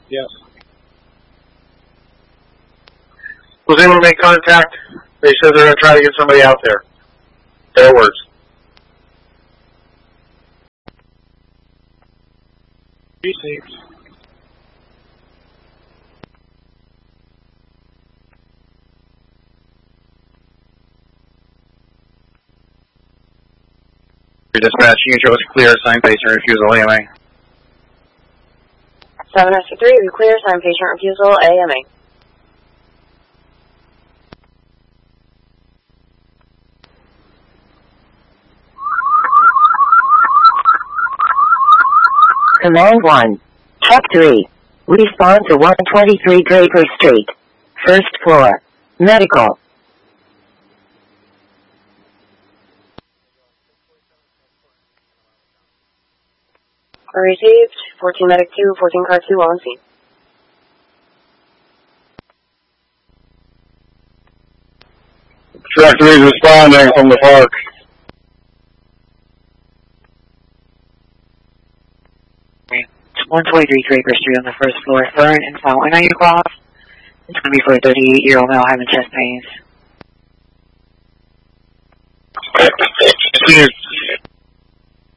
Yes. Was anyone make contact? They said they're going to try to get somebody out there. Their words. Received. Dispatch, Unit was clear, sign patient refusal, AMA. 763, we clear, sign patient refusal, AMA. Command 1. Check 3. Respond to 123 Draper Street. First floor. Medical. Received. 14 medic 2, 14 car 2 on scene. Truck 3 is responding from the park. Okay. 123 Draper Street on the first floor. Fern and Foul. When are you off? It's going to be for a 38-year-old male having chest pains.